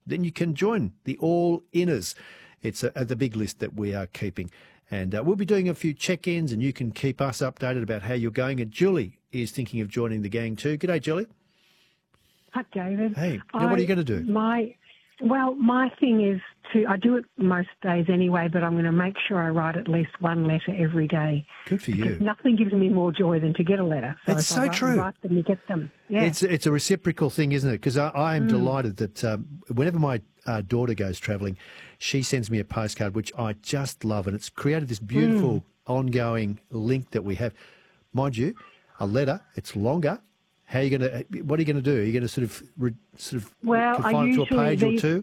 then you can join the all-inners. It's the big list that we are keeping. And we'll be doing a few check-ins, and you can keep us updated about how you're going. And Julie is thinking of joining the gang too. G'day, Julie. Hi, David. Hey, now what are you going to do? My thing is I do it most days anyway, but I'm going to make sure I write at least one letter every day. Good for you. Nothing gives me more joy than to get a letter. So it's so true. Write them, you get them. Yeah. It's a reciprocal thing, isn't it? Because I am delighted that whenever my daughter goes travelling, she sends me a postcard, which I just love, and it's created this beautiful ongoing link that we have. Mind you, a letter, it's longer. What are you going to do? Are you going to sort of confine it to a page or two?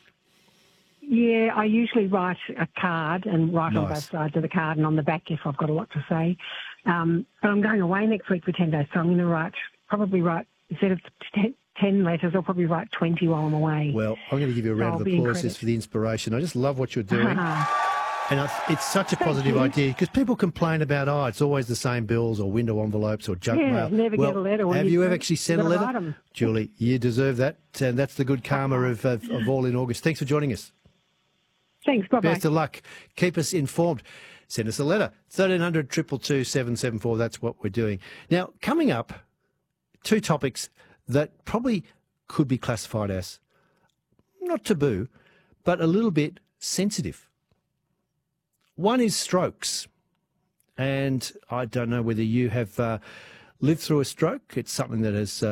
Yeah, I usually write a card and write on both sides of the card and on the back if I've got a lot to say. But I'm going away next week for 10 days, so I'm going to probably write instead of 10 letters, I'll probably write 20 while I'm away. Well, I'm going to give you a round of applause for the inspiration. I just love what you're doing. And it's such a positive idea because people complain about, it's always the same bills or window envelopes or junk mail. Never get a letter. Have you ever actually sent a letter? Julie, you deserve that. And that's the good karma of All in August. Thanks for joining us. Thanks. Bye-bye. Best of luck. Keep us informed. Send us a letter. 1300 222 774. That's what we're doing. Now, coming up, two topics that probably could be classified as not taboo, but a little bit sensitive. One is strokes, and I don't know whether you have lived through a stroke. It's something that has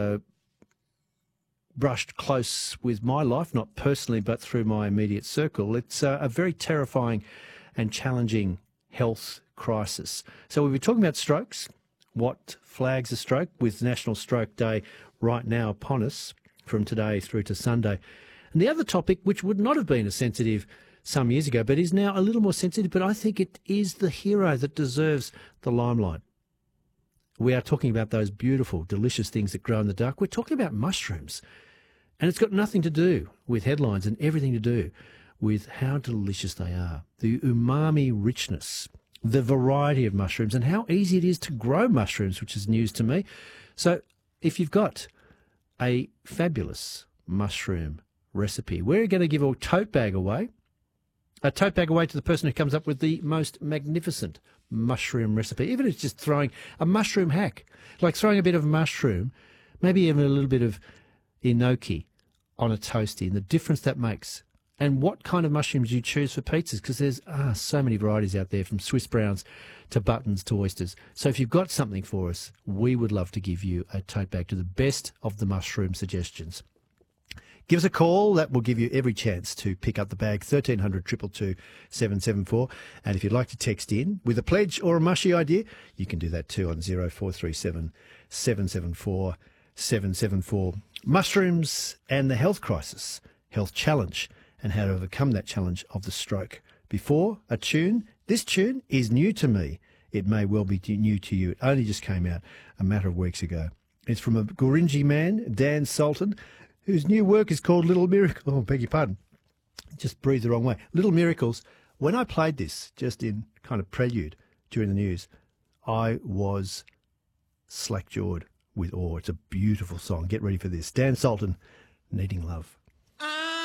brushed close with my life, not personally, but through my immediate circle. It's a very terrifying and challenging health crisis. So we'll be talking about strokes, what flags a stroke, with National Stroke Day right now upon us from today through to Sunday. And the other topic, which would not have been as sensitive some years ago, but is now a little more sensitive, but I think it is the hero that deserves the limelight. We are talking about those beautiful, delicious things that grow in the dark. We're talking about mushrooms. And it's got nothing to do with headlines and everything to do with how delicious they are, the umami richness, the variety of mushrooms, and how easy it is to grow mushrooms, which is news to me. So if you've got a fabulous mushroom recipe, we're going to give a tote bag away to the person who comes up with the most magnificent mushroom recipe, even if it's just throwing a mushroom hack, like throwing a bit of mushroom, maybe even a little bit of enoki on a toastie, and the difference that makes, and what kind of mushrooms you choose for pizzas, because there's so many varieties out there, from Swiss browns to buttons to oysters. So if you've got something for us, we would love to give you a tote bag to the best of the mushroom suggestions. Give us a call. That will give you every chance to pick up the bag, 1300 222 774. And if you'd like to text in with a pledge or a mushy idea, you can do that too on 0437 774 774. Mushrooms and the health crisis, health challenge, and how to overcome that challenge of the stroke. Before a tune, this tune is new to me. It may well be new to you. It only just came out a matter of weeks ago. It's from a Gurindji man, Dan Sultan, whose new work is called Little Miracles. Oh, beg your pardon. Just breathed the wrong way. Little Miracles. When I played this, just in kind of prelude during the news, I was slack-jawed with awe. It's a beautiful song. Get ready for this. Dan Sultan, Needing Love.